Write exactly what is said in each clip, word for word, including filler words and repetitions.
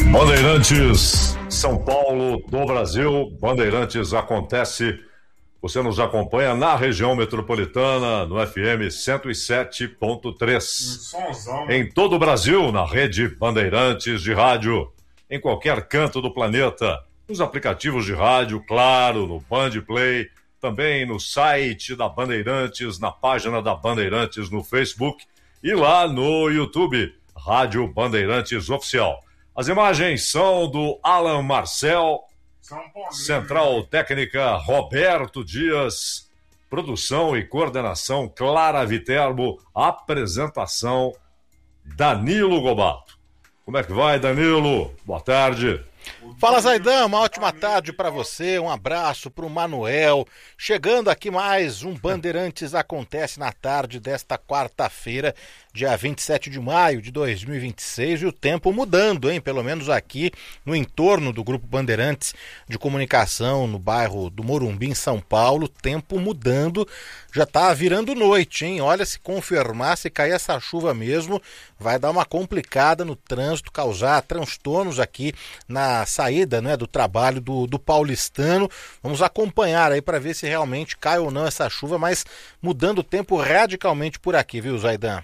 Bandeirantes, São Paulo do Brasil, Bandeirantes acontece. Você nos acompanha na região metropolitana, no F M cento e sete ponto três. Em todo o Brasil, na rede Bandeirantes de rádio, em qualquer canto do planeta, nos aplicativos de rádio, claro, no Band Play, também no site da Bandeirantes, na página da Bandeirantes no Facebook e lá no YouTube, Rádio Bandeirantes Oficial. As imagens são do Alan Marcel, Central Técnica Roberto Dias, produção e coordenação Clara Viterbo, apresentação Danilo Gobato. Como é que vai, Danilo? Boa tarde. Fala, Zaidan, uma ótima tarde para você, um abraço para o Manuel. Chegando aqui mais um Bandeirantes Acontece na tarde desta quarta-feira, dia vinte e sete de maio de dois mil e vinte e seis, e o tempo mudando, hein? Pelo menos aqui no entorno do Grupo Bandeirantes de Comunicação, no bairro do Morumbi, em São Paulo, tempo mudando, já tá virando noite, hein? Olha, se confirmar, se cair essa chuva mesmo, vai dar uma complicada no trânsito, causar transtornos aqui na saída, né, do trabalho do, do paulistano. Vamos acompanhar aí para ver se realmente cai ou não essa chuva, mas mudando o tempo radicalmente por aqui, viu, Zaidan?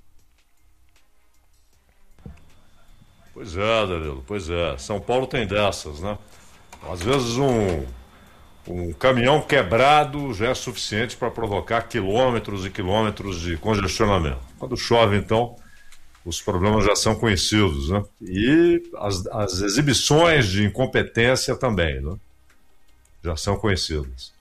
Pois é, Danilo, pois é. São Paulo tem dessas, né? Às vezes um, um caminhão quebrado já é suficiente para provocar quilômetros e quilômetros de congestionamento. Quando chove, então, os problemas já são conhecidos, né? E as, as exibições de incompetência também, né? Já são conhecidas.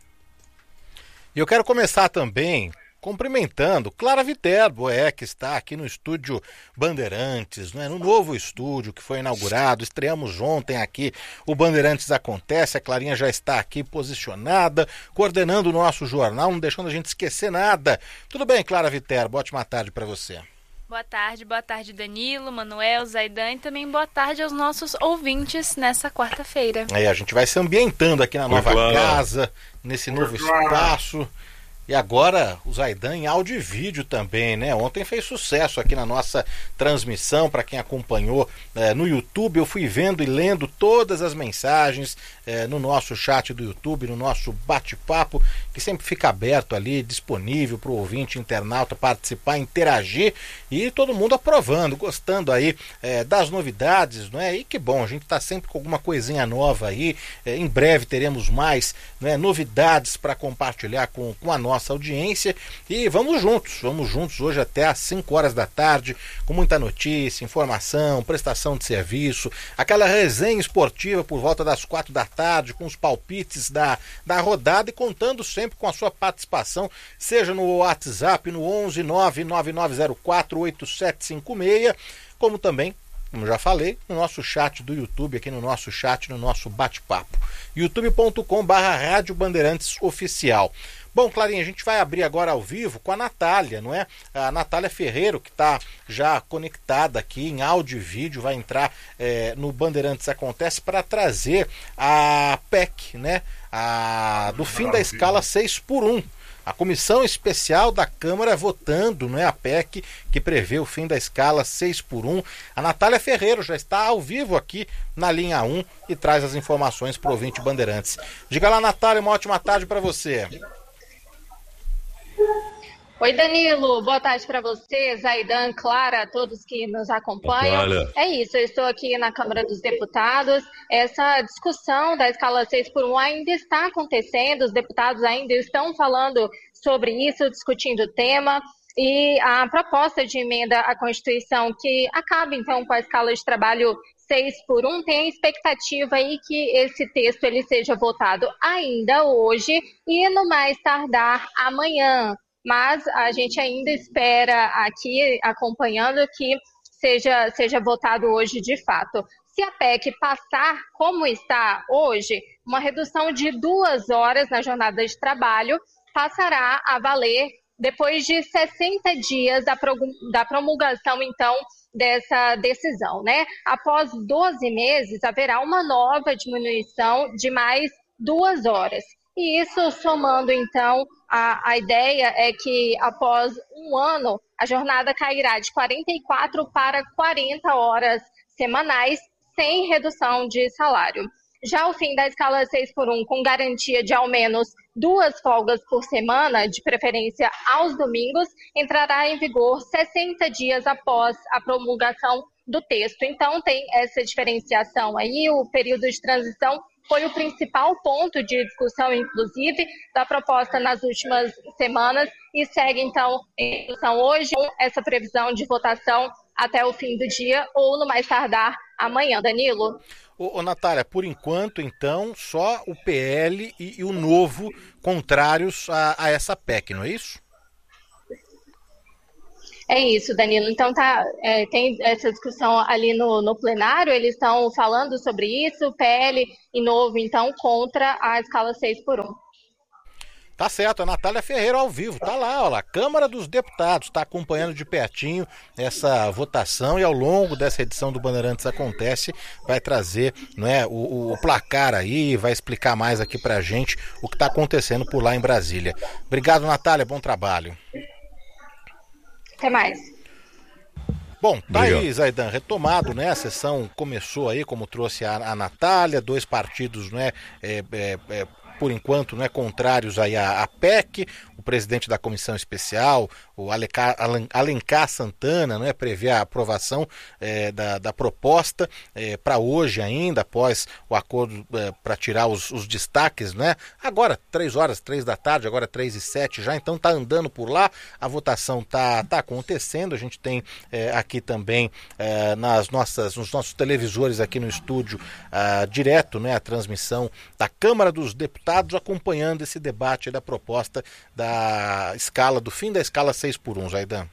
E eu quero começar também cumprimentando Clara Viterbo, é, que está aqui no estúdio Bandeirantes, né, no novo estúdio que foi inaugurado. Estreamos ontem aqui o Bandeirantes Acontece. A Clarinha já está aqui posicionada, coordenando o nosso jornal, não deixando a gente esquecer nada. Tudo bem, Clara Viterbo? Ótima tarde para você. Boa tarde, boa tarde, Danilo, Manuel, Zaidan, e também boa tarde aos nossos ouvintes nessa quarta-feira. Aí a gente vai se ambientando aqui na Oi, nova Clara. casa, nesse novo espaço. E agora o Zaidan em áudio e vídeo também, né? Ontem fez sucesso aqui na nossa transmissão, para quem acompanhou é, no YouTube. Eu fui vendo e lendo todas as mensagens é, no nosso chat do YouTube, no nosso bate-papo, que sempre fica aberto ali, disponível para o ouvinte internauta participar, interagir, e todo mundo aprovando, gostando aí é, das novidades, não é? E que bom, a gente está sempre com alguma coisinha nova aí. É, em breve teremos mais, né, novidades para compartilhar com, com a nossa nossa audiência, e vamos juntos, vamos juntos hoje até às cinco horas da tarde, com muita notícia, informação, prestação de serviço, aquela resenha esportiva por volta das quatro da tarde, com os palpites da, da rodada, e contando sempre com a sua participação, seja no WhatsApp no onze nove nove nove zero quatro oito sete cinco seis, como também, como já falei, no nosso chat do YouTube, aqui no nosso chat, no nosso bate-papo, youtube ponto com barra Rádio Bandeirantes Oficial. Bom, Clarinha, a gente vai abrir agora ao vivo com a Natália, não é? A Natália Ferreiro, que está já conectada aqui em áudio e vídeo, vai entrar é, no Bandeirantes Acontece para trazer a P E C, né? A, do fim da escala seis por um. A comissão especial da Câmara votando, não é, a P E C, que prevê o fim da escala seis por um. A Natália Ferreiro já está ao vivo aqui na linha um e traz as informações para o ouvinte Bandeirantes. Diga lá, Natália, uma ótima tarde para você. Oi, Danilo, boa tarde para você, Zaidan, Clara, todos que nos acompanham. Olha. É isso, eu estou aqui na Câmara dos Deputados. Essa discussão da escala seis por um ainda está acontecendo, os deputados ainda estão falando sobre isso, discutindo o tema. E a proposta de emenda à Constituição que acaba, então, com a escala de trabalho seis por um, tem a expectativa aí que esse texto ele seja votado ainda hoje e, no mais tardar, amanhã. Mas a gente ainda espera aqui, acompanhando, que seja, seja votado hoje de fato. Se a P E C passar como está hoje, uma redução de duas horas na jornada de trabalho passará a valer depois de sessenta dias da promulgação, então, dessa decisão, né? Após doze meses, haverá uma nova diminuição de mais duas horas. E isso somando, então, a, a ideia é que após um ano, a jornada cairá de quarenta e quatro para quarenta horas semanais, sem redução de salário. Já o fim da escala seis por um, com garantia de ao menos duas folgas por semana, de preferência aos domingos, entrará em vigor sessenta dias após a promulgação do texto. Então, tem essa diferenciação aí. O período de transição foi o principal ponto de discussão, inclusive, da proposta nas últimas semanas e segue, então, em discussão hoje, essa previsão de votação até o fim do dia ou, no mais tardar, amanhã. Danilo? Ô, ô Natália, por enquanto, então, só o P L e, e o Novo contrários a, a essa P E C, não é isso? É isso, Danilo. Então tá, é, tem essa discussão ali no, no plenário, eles estão falando sobre isso, P L e Novo, então, contra a escala seis por um. Tá certo, a Natália Ferreira ao vivo, tá lá, ó lá, Câmara dos Deputados, tá acompanhando de pertinho essa votação e ao longo dessa edição do Bandeirantes Acontece vai trazer, né, o, o placar aí, vai explicar mais aqui pra gente o que tá acontecendo por lá em Brasília. Obrigado, Natália, bom trabalho. Até mais. Bom, tá aí, Zaidan, retomado, né? A sessão começou aí, como trouxe a, a Natália, dois partidos, né? É, é, é, por enquanto, né, contrários aí à, à P E C. O presidente da comissão especial, o Alencar, Alencar Santana, né, prevê a aprovação é, da, da proposta é, para hoje ainda, após o acordo é, para tirar os, os destaques, né? Agora, três horas, três da tarde, agora três e sete já, então tá andando por lá, a votação tá, tá acontecendo, a gente tem é, aqui também é, nas nossas, nos nossos televisores aqui no estúdio, é, direto, né, a transmissão da Câmara dos Deputados, acompanhando esse debate da proposta da escala, do fim da escala seis por um, Zaidan.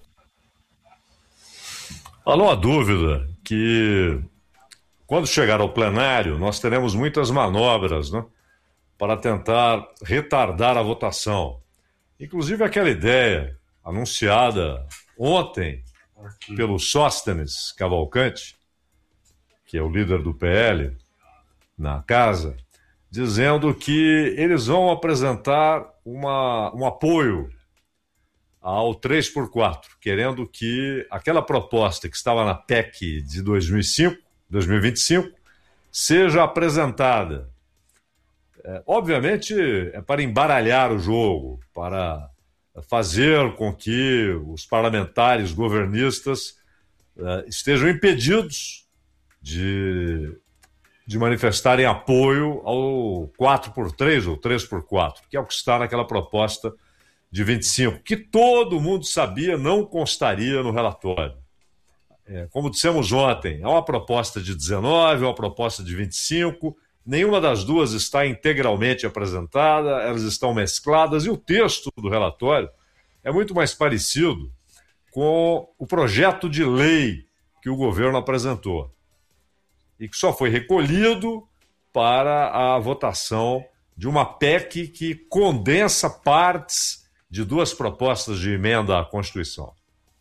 Há uma dúvida que quando chegar ao plenário nós teremos muitas manobras, né, para tentar retardar a votação. Inclusive aquela ideia anunciada ontem Aqui. pelo Sóstenes Cavalcante, que é o líder do P L na casa, dizendo que eles vão apresentar uma, um apoio ao três por quatro, querendo que aquela proposta que estava na P E C de dois mil e cinco, dois mil e vinte e cinco seja apresentada. É, obviamente é para embaralhar o jogo, para fazer com que os parlamentares governistas é, estejam impedidos de... de manifestarem apoio ao quatro por três ou três por quatro, que é o que está naquela proposta de vinte e cinco, que todo mundo sabia não constaria no relatório. É, como dissemos ontem, há uma proposta de dezenove, há uma proposta de vinte e cinco, nenhuma das duas está integralmente apresentada, elas estão mescladas, e o texto do relatório é muito mais parecido com o projeto de lei que o governo apresentou, e que só foi recolhido para a votação de uma P E C que condensa partes de duas propostas de emenda à Constituição.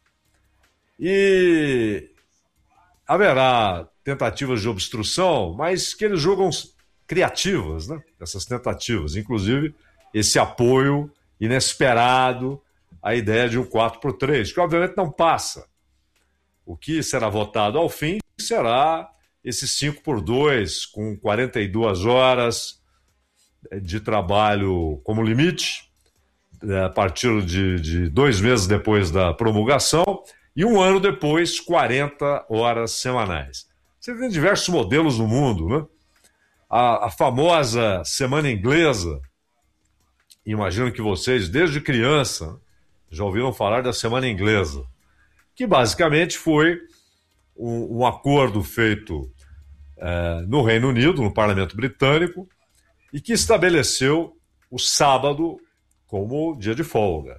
E haverá tentativas de obstrução, mas que eles julgam criativas, né? Essas tentativas, inclusive esse apoio inesperado à ideia de um quatro por três, que obviamente não passa. O que será votado ao fim será esse cinco por dois, com quarenta e duas horas de trabalho como limite, a partir de, de dois meses depois da promulgação, e um ano depois, quarenta horas semanais. Você tem diversos modelos no mundo, né? A, a famosa semana inglesa, imagino que vocês, desde criança, já ouviram falar da semana inglesa, que basicamente foi um, um acordo feito é, no Reino Unido, no Parlamento Britânico, e que estabeleceu o sábado como dia de folga.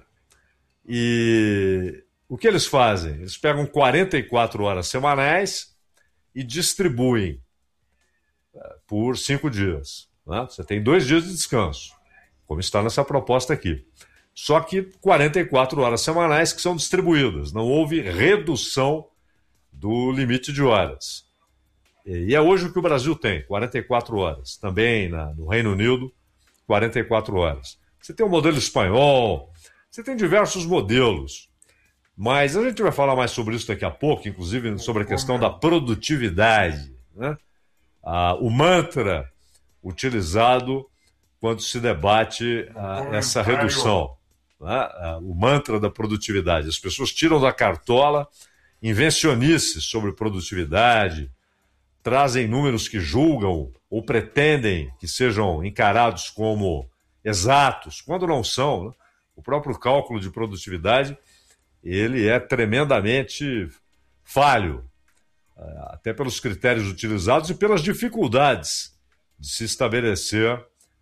E o que eles fazem? Eles pegam quarenta e quatro horas semanais e distribuem é, por cinco dias. Né? Você tem dois dias de descanso, como está nessa proposta aqui. Só que quarenta e quatro horas semanais que são distribuídas. Não houve redução do limite de horas. E é hoje o que o Brasil tem, quarenta e quatro horas. Também na, no Reino Unido, quarenta e quatro horas. Você tem o modelo espanhol, você tem diversos modelos. Mas a gente vai falar mais sobre isso daqui a pouco, inclusive sobre a questão da produtividade, né? Ah, o mantra utilizado quando se debate ah, essa redução, né? Ah, o mantra da produtividade. As pessoas tiram da cartola invencionices sobre produtividade, trazem números que julgam ou pretendem que sejam encarados como exatos, quando não são, né? O próprio cálculo de produtividade, ele é tremendamente falho, até pelos critérios utilizados e pelas dificuldades de se estabelecer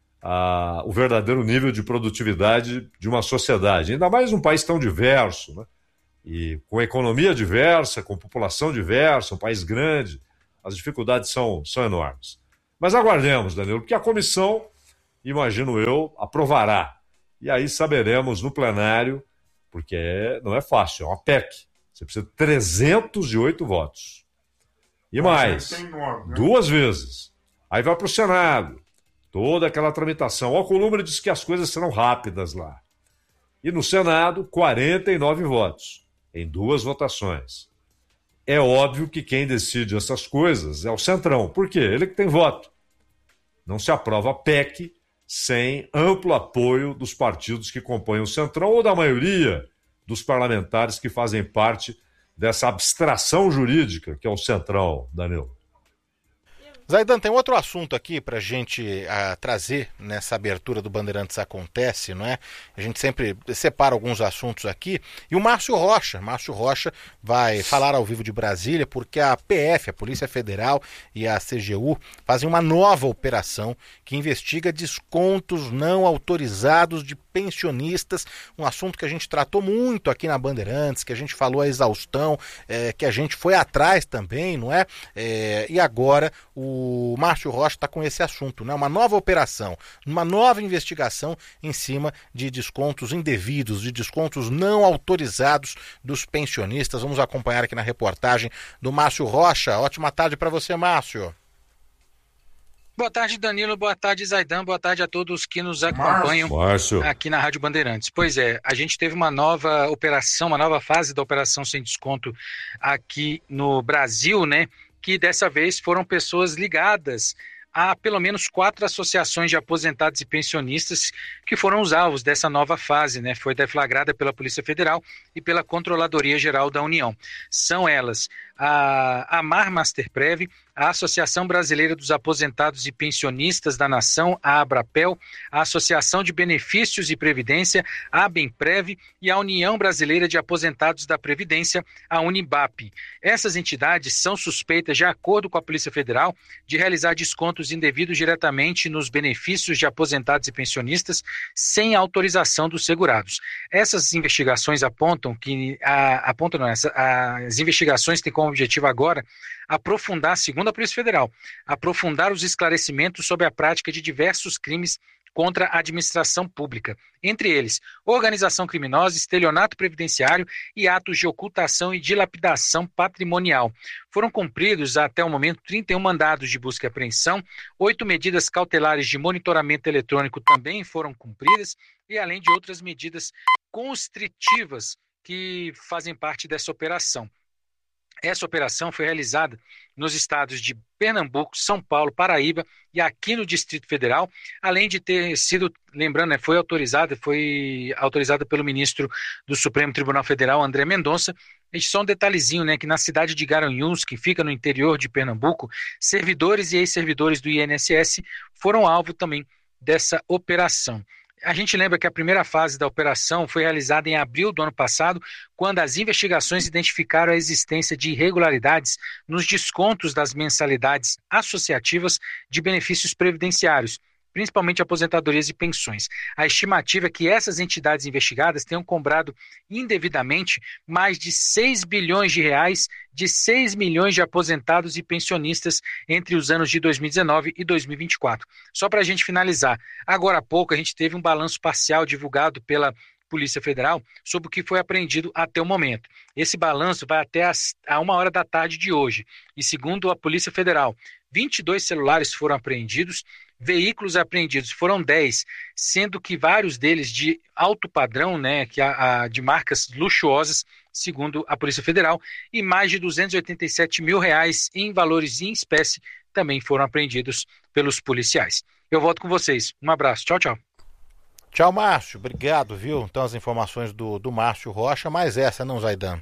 uh, o verdadeiro nível de produtividade de uma sociedade, ainda mais num país tão diverso, né? E com economia diversa, com população diversa, um país grande, as dificuldades são, são enormes. Mas aguardemos, Danilo, porque a comissão, imagino eu, aprovará. E aí saberemos no plenário, porque é, não é fácil, é uma P E C. Você precisa de trezentos e oito votos. E mais, duas vezes. Aí vai para o Senado, toda aquela tramitação. O Alcolumbre diz que as coisas serão rápidas lá. E no Senado, quarenta e nove votos, em duas votações. É óbvio que quem decide essas coisas é o Centrão. Por quê? Ele que tem voto. Não se aprova a P E C sem amplo apoio dos partidos que compõem o Centrão ou da maioria dos parlamentares que fazem parte dessa abstração jurídica que é o Centrão, Danilo. Zaidan, tem outro assunto aqui para a gente uh, trazer nessa abertura do Bandeirantes Acontece, não é? A gente sempre separa alguns assuntos aqui. E o Márcio Rocha, Márcio Rocha vai falar ao vivo de Brasília porque a P F, a Polícia Federal e a C G U fazem uma nova operação que investiga descontos não autorizados de pensionistas, um assunto que a gente tratou muito aqui na Bandeirantes, que a gente falou a exaustão, é, que a gente foi atrás também, não é? é e agora o Márcio Rocha está com esse assunto, né? Uma nova operação, uma nova investigação em cima de descontos indevidos, de descontos não autorizados dos pensionistas. Vamos acompanhar aqui na reportagem do Márcio Rocha. Ótima tarde para você, Márcio. Boa tarde, Danilo. Boa tarde, Zaidan. Boa tarde a todos que nos acompanham Márcio. aqui na Rádio Bandeirantes. Pois é, a gente teve uma nova operação, uma nova fase da Operação Sem Desconto aqui no Brasil, né? Que dessa vez foram pessoas ligadas a pelo menos quatro associações de aposentados e pensionistas que foram os alvos dessa nova fase, né? Foi deflagrada pela Polícia Federal e pela Controladoria Geral da União. São elas a Amar Masterprev, a Associação Brasileira dos Aposentados e Pensionistas da Nação, a Abrapel, a Associação de Benefícios e Previdência, a Bemprev, e a União Brasileira de Aposentados da Previdência, a Unibap. Essas entidades são suspeitas, de acordo com a Polícia Federal, de realizar descontos indevidos diretamente nos benefícios de aposentados e pensionistas sem autorização dos segurados. Essas investigações apontam que a, apontam não, essa, as investigações têm como objetivo agora aprofundar, segundo a Polícia Federal, aprofundar os esclarecimentos sobre a prática de diversos crimes contra a administração pública, entre eles organização criminosa, estelionato previdenciário e atos de ocultação e dilapidação patrimonial. Foram cumpridos até o momento trinta e um mandados de busca e apreensão, oito medidas cautelares de monitoramento eletrônico também foram cumpridas e além de outras medidas constritivas que fazem parte dessa operação. Essa operação foi realizada nos estados de Pernambuco, São Paulo, Paraíba e aqui no Distrito Federal, além de ter sido, lembrando, né, foi autorizada, foi autorizada pelo ministro do Supremo Tribunal Federal, André Mendonça. E só um detalhezinho, né, que na cidade de Garanhuns, que fica no interior de Pernambuco, servidores e ex-servidores do I N S S foram alvo também dessa operação. A gente lembra que a primeira fase da operação foi realizada em abril do ano passado, quando as investigações identificaram a existência de irregularidades nos descontos das mensalidades associativas de benefícios previdenciários, principalmente aposentadorias e pensões. A estimativa é que essas entidades investigadas tenham cobrado indevidamente mais de seis bilhões de reais de seis milhões de aposentados e pensionistas entre os anos de dois mil e dezenove e dois mil e vinte e quatro. Só para a gente finalizar, agora há pouco a gente teve um balanço parcial divulgado pela Polícia Federal sobre o que foi apreendido até o momento. Esse balanço vai até as, a uma hora da tarde de hoje. E segundo a Polícia Federal, vinte e dois celulares foram apreendidos, veículos apreendidos foram dez, sendo que vários deles de alto padrão, né, que a, a, de marcas luxuosas, segundo a Polícia Federal, e mais de duzentos e oitenta e sete mil reais em valores em espécie também foram apreendidos pelos policiais. Eu volto com vocês. Um abraço. Tchau, tchau. Tchau, Márcio. Obrigado, viu? Então, as informações do, do Márcio Rocha, mas essa não, Zaidan.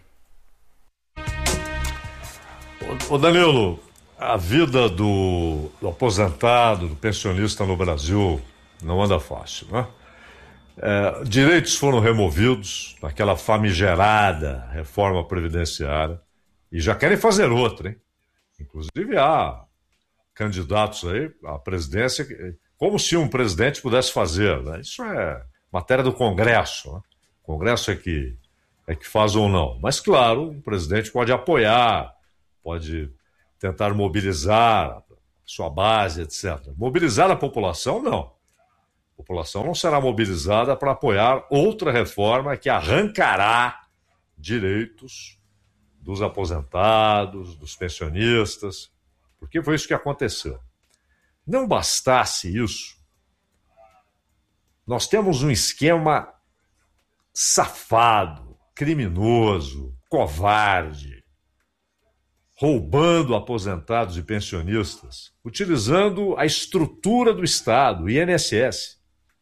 Ô, Danilo, a vida do, do aposentado, do pensionista no Brasil não anda fácil, né? É, direitos foram removidos naquela famigerada reforma previdenciária e já querem fazer outra, hein? Inclusive há candidatos aí à presidência, como se um presidente pudesse fazer, né? Isso é matéria do Congresso, né? O Congresso é que, é que faz ou não. Mas, claro, o presidente pode apoiar, pode tentar mobilizar sua base, etcétera. Mobilizar a população, não. A população não será mobilizada para apoiar outra reforma que arrancará direitos dos aposentados, dos pensionistas, porque foi isso que aconteceu. Não bastasse isso, nós temos um esquema safado, criminoso, covarde, roubando aposentados e pensionistas, utilizando a estrutura do Estado, o I N S S.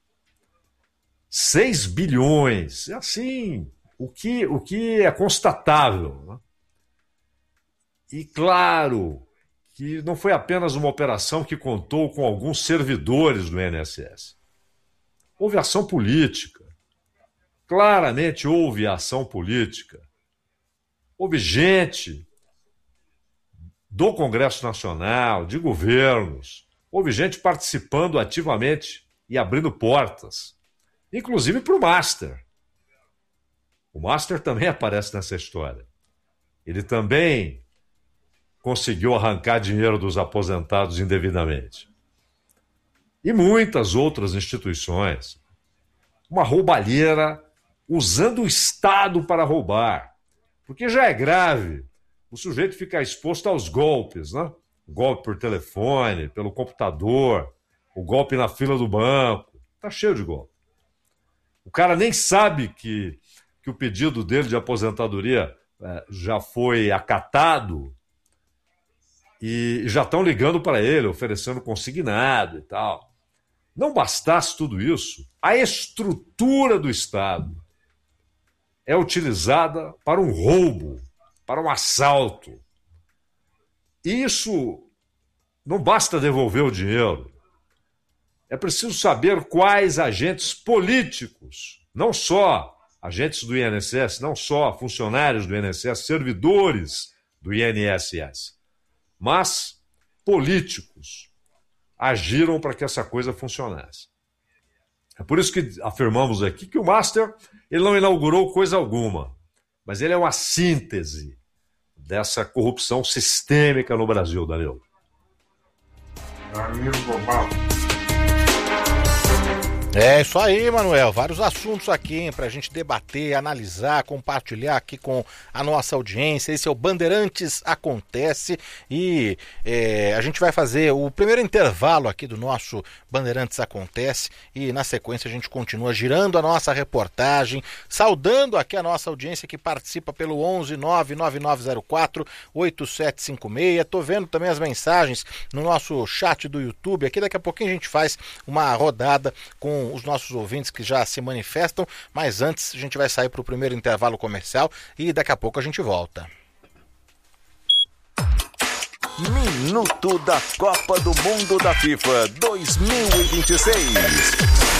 seis bilhões, assim, o que, o que é constatável, né? E claro que não foi apenas uma operação que contou com alguns servidores do I N S S. Houve ação política. Claramente houve ação política. Houve gente do Congresso Nacional, de governos, houve gente participando ativamente e abrindo portas, inclusive para o Master. O Master também aparece nessa história. Ele também conseguiu arrancar dinheiro dos aposentados indevidamente. E muitas outras instituições. Uma roubalheira usando o Estado para roubar. Porque já é grave o sujeito ficar exposto aos golpes, né? O golpe por telefone, pelo computador, o golpe na fila do banco. Está cheio de golpe. O cara nem sabe que, que o pedido dele de aposentadoria é, já foi acatado e já estão ligando para ele, oferecendo consignado e tal. Não bastasse tudo isso, a estrutura do Estado é utilizada para um roubo, para um assalto. Isso não basta devolver o dinheiro. É preciso saber quais agentes políticos, não só agentes do I N S S, não só funcionários do I N S S, servidores do I N S S, mas políticos agiram para que essa coisa funcionasse. É por isso que afirmamos aqui que o Master ele não inaugurou coisa alguma, mas ele é uma síntese dessa corrupção sistêmica no Brasil, Danilo. Danilo Global. É isso aí, Manuel. Vários assuntos aqui, hein, pra gente debater, analisar, compartilhar aqui com a nossa audiência. Esse é o Bandeirantes Acontece e é, a gente vai fazer o primeiro intervalo aqui do nosso Bandeirantes Acontece e na sequência a gente continua girando a nossa reportagem, saudando aqui a nossa audiência que participa pelo onze nove nove nove zero quatro oito sete cinco seis. Tô vendo também as mensagens no nosso chat do YouTube. Aqui daqui a pouquinho a gente faz uma rodada com os nossos ouvintes que já se manifestam, mas antes a gente vai sair para o primeiro intervalo comercial e daqui a pouco a gente volta. Minuto da Copa do Mundo da FIFA dois mil e vinte e seis.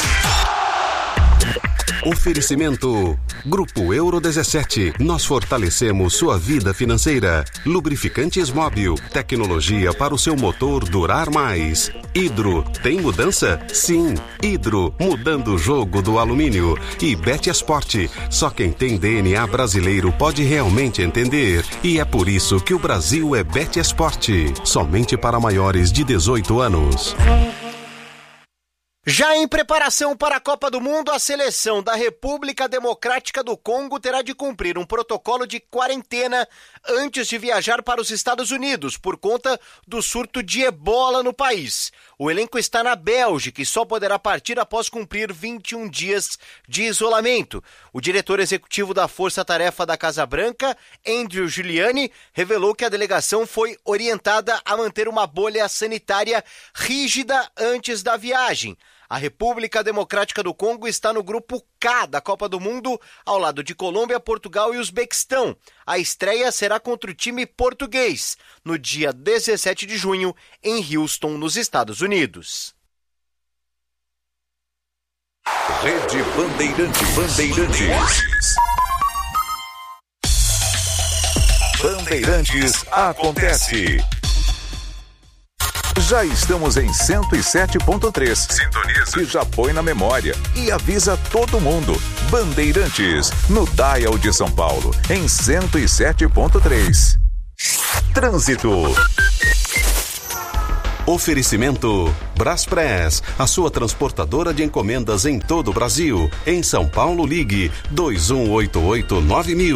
Oferecimento Grupo Euro dezessete. Nós fortalecemos sua vida financeira. Lubrificantes Móbil. Tecnologia para o seu motor durar mais. Hidro. Tem mudança? Sim. Hidro. Mudando o jogo do alumínio. E Betesport. Só quem tem D N A brasileiro pode realmente entender. E é por isso que o Brasil é Betesport. Somente para maiores de dezoito anos. Já em preparação para a Copa do Mundo, a seleção da República Democrática do Congo terá de cumprir um protocolo de quarentena antes de viajar para os Estados Unidos por conta do surto de ebola no país. O elenco está na Bélgica e só poderá partir após cumprir vinte e um dias de isolamento. O diretor executivo da Força Tarefa da Casa Branca, Andrew Giuliani, revelou que a delegação foi orientada a manter uma bolha sanitária rígida antes da viagem. A República Democrática do Congo está no grupo K da Copa do Mundo, ao lado de Colômbia, Portugal e Uzbequistão. A estreia será contra o time português, no dia dezessete de junho, em Houston, nos Estados Unidos. Rede Bandeirantes. Bandeirantes. Bandeirantes acontece. Já estamos em cento e sete ponto três. Sintoniza. E já põe na memória. E avisa todo mundo. Bandeirantes, no Dial de São Paulo, em cento e sete ponto três. Trânsito. Oferecimento Braspress, a sua transportadora de encomendas em todo o Brasil. Em São Paulo, ligue dois um oito oito nove mil.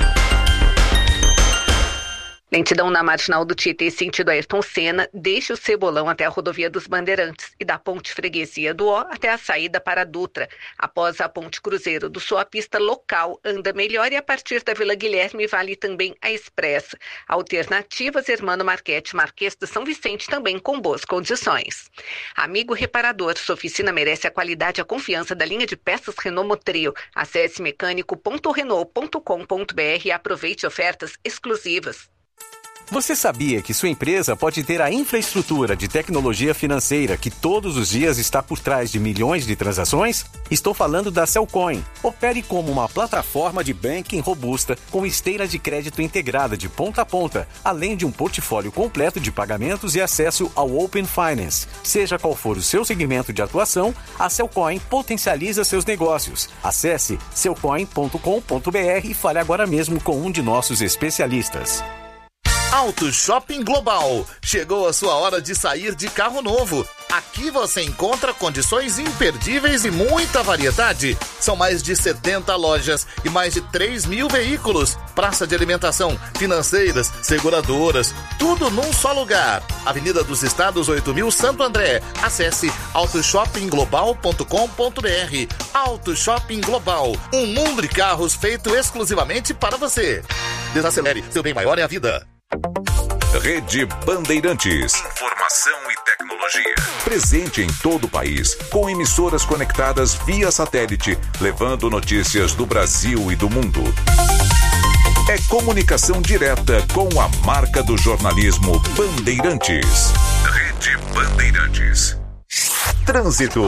Lentidão na Marginal do Tietê, sentido Ayrton Senna, deixa o Cebolão até a rodovia dos Bandeirantes e da Ponte Freguesia do Ó até a saída para a Dutra. Após a Ponte Cruzeiro do Sul, a pista local anda melhor e a partir da Vila Guilherme vale também a Expressa. Alternativas, Hermano Marquete, Marquês de São Vicente, também com boas condições. Amigo reparador, sua oficina merece a qualidade e a confiança da linha de peças Renault Motril. Acesse mecânico ponto renault ponto com ponto br e aproveite ofertas exclusivas. Você sabia que sua empresa pode ter a infraestrutura de tecnologia financeira que todos os dias está por trás de milhões de transações? Estou falando da Cellcoin. Opere como uma plataforma de banking robusta com esteira de crédito integrada de ponta a ponta, além de um portfólio completo de pagamentos e acesso ao Open Finance. Seja qual for o seu segmento de atuação, a Cellcoin potencializa seus negócios. Acesse cellcoin ponto com ponto br e fale agora mesmo com um de nossos especialistas. Auto Shopping Global. Chegou a sua hora de sair de carro novo. Aqui você encontra condições imperdíveis e muita variedade. São mais de setenta lojas e mais de três mil veículos. Praça de alimentação, financeiras, seguradoras, tudo num só lugar. Avenida dos Estados oito mil, Santo André. Acesse auto shopping global ponto com ponto br. Auto Shopping Global. Um mundo de carros feito exclusivamente para você. Desacelere, seu bem maior é a vida. Rede Bandeirantes. Informação e tecnologia. Presente em todo o país, com emissoras conectadas via satélite, levando notícias do Brasil e do mundo. É comunicação direta com a marca do jornalismo Bandeirantes. Rede Bandeirantes. Trânsito.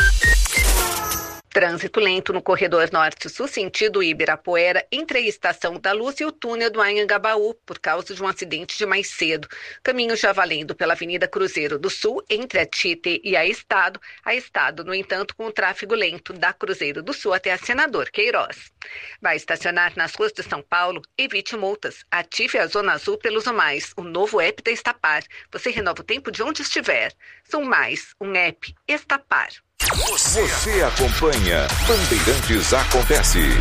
Trânsito lento no corredor norte-sul, sentido Ibirapuera, entre a Estação da Luz e o túnel do Anhangabaú, por causa de um acidente de mais cedo. Caminho já valendo pela Avenida Cruzeiro do Sul, entre a Tietê e a Estado. A Estado, no entanto, com o tráfego lento da Cruzeiro do Sul até a Senador Queiroz. Vai estacionar nas ruas de São Paulo? Evite multas. Ative a Zona Azul pelo Zomais, o novo app da Estapar. Você renova o tempo de onde estiver. São mais um app Estapar. Você acompanha Bandeirantes Acontece.